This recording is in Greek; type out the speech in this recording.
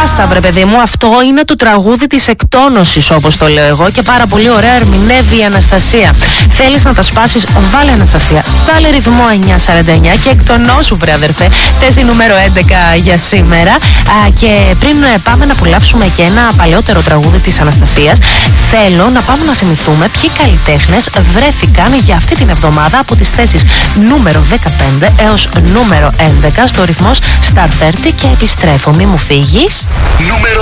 Άστα βρε παιδί μου, αυτό είναι το τραγούδι της εκτόνωσης όπως το λέω εγώ και πάρα πολύ ωραία ερμηνεύει η Αναστασία. Θέλεις να τα σπάσεις, βάλε Αναστασία, βάλε ρυθμό 949 και εκτονώσου βρε αδερφέ. Θέση νούμερο 11 για σήμερα. Και πριν πάμε να απολαύσουμε και ένα παλαιότερο τραγούδι της Αναστασίας, θέλω να πάμε να θυμηθούμε ποιοι καλλιτέχνες βρέθηκαν για αυτή την εβδομάδα από τις θέσεις νούμερο 15 έως νούμερο 11 στο ρυθμός Star 30 και επιστρέφω, μη μου φύγεις.